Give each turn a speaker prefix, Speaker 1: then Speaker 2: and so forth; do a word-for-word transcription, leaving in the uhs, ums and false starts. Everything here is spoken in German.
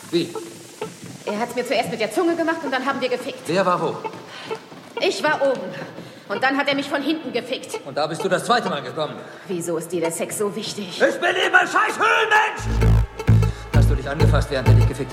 Speaker 1: Wie?
Speaker 2: Er hat's mir zuerst mit der Zunge gemacht und dann haben wir gefickt.
Speaker 1: Wer war wo?
Speaker 2: Ich war oben. Und dann hat er mich von hinten gefickt.
Speaker 1: Und da bist du das zweite Mal gekommen.
Speaker 2: Wieso ist dir der Sex so wichtig?
Speaker 1: Ich bin immer scheiß Höhlenmensch! Hast du dich angefasst, während er dich gefickt